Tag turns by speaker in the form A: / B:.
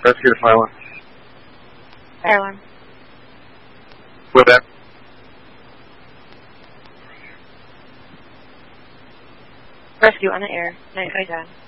A: Rescue to fire one.
B: Fire one.
A: With that.
B: Rescue on the air. 95 down.